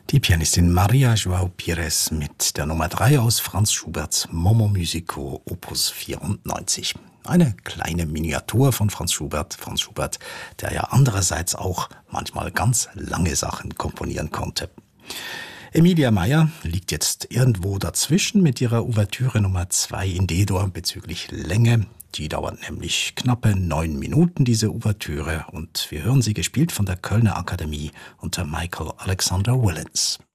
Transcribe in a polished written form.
Die Pianistin Maria João Pires mit der Nummer 3 aus Franz Schuberts Momo Musico Opus 94. Eine kleine Miniatur von Franz Schubert, der ja andererseits auch manchmal ganz lange Sachen komponieren konnte. Emilia Meyer liegt jetzt irgendwo dazwischen mit ihrer Ouvertüre Nummer 2 in D-Dur bezüglich Länge. Die dauert nämlich knappe 9 Minuten, diese Ouvertüre, und wir hören sie gespielt von der Kölner Akademie unter Michael Alexander Willens.